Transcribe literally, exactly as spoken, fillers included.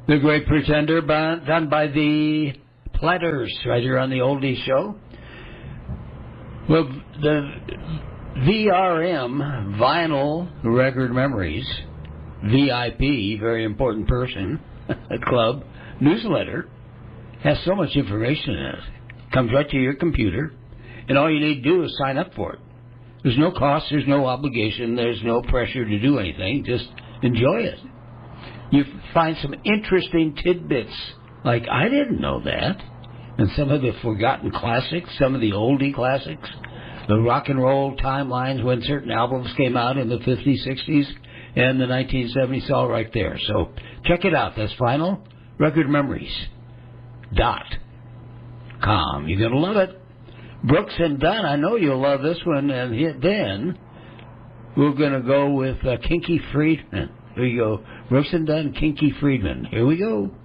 The Great Pretender, by, done by the Platters, right here on the Oldies Show. Well, the V R M, Vinyl Record Memories, V I P, very important person, club, newsletter, has so much information in it. Comes right to your computer, and all you need to do is sign up for it. There's no cost, there's no obligation, there's no pressure to do anything, just enjoy it. You find some interesting tidbits, like I didn't know that, and some of the forgotten classics, some of the oldie classics, the rock and roll timelines when certain albums came out in the fifties, sixties, and the nineteen seventies, all right there. So check it out. That's Vinyl Record Memories dot com. You're going to love it. Brooks and Dunn, I know you'll love this one, and then we're going to go with uh, Kinky Friedman. Here you go. Brooks and Dunn, Kinky Friedman. Here we go.